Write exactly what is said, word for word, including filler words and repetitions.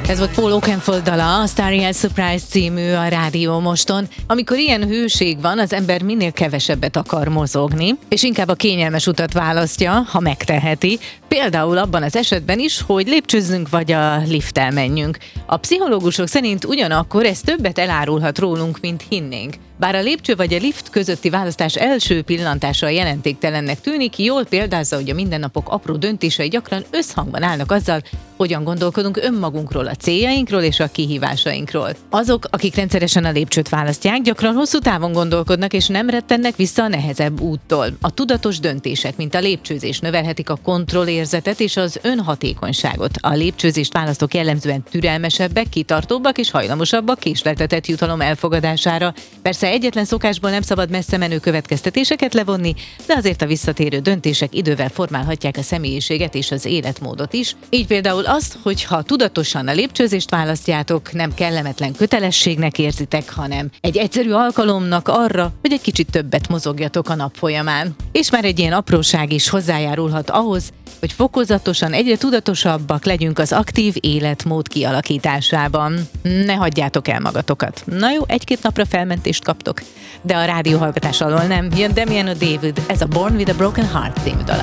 Ez volt Paul Oakenfold dala, a Starry Eyes Surprise című a Rádió Moston. Amikor ilyen hőség van, az ember minél kevesebbet akar mozogni, és inkább a kényelmes utat választja, ha megteheti. Például abban az esetben is, hogy lépcsőzzünk vagy a lifttel menjünk. A pszichológusok szerint ugyanakkor ez többet elárulhat rólunk, mint hinnénk. Bár a lépcső vagy a lift közötti választás első pillantásra jelentéktelennek tűnik, jól példázza, hogy a mindennapok apró döntései gyakran összhangban állnak azzal, hogyan gondolkodunk önmagunkról, a céljainkról és a kihívásainkról. Azok, akik rendszeresen a lépcsőt választják, gyakran hosszú távon gondolkodnak és nem rettennek vissza a nehezebb úttól. A tudatos döntések, mint a lépcsőzés növelhetik a kontrollérzetet és az önhatékonyságot. A lépcsőzést választók jellemzően türelmesebbek, kitartóbbak és hajlamosabbak késleltetett jutalom elfogadására. Persze egyetlen szokásból nem szabad messze menő következtetéseket levonni, de azért a visszatérő döntések idővel formálhatják a személyiséget és az életmódot is. Így például azt, hogy ha tudatosan a lépcsőzést választjátok, nem kellemetlen kötelességnek érzitek, hanem egy egyszerű alkalomnak arra, hogy egy kicsit többet mozogjatok a nap folyamán. És már egy ilyen apróság is hozzájárulhat ahhoz, hogy fokozatosan egyre tudatosabbak legyünk az aktív életmód kialakításában. Ne hagyjátok el magatokat. Na jó, egy-két napra felmentést kaptok, de a rádióhallgatás alól nem. Jön Damiano David, ez a Born with a Broken Heart című dala.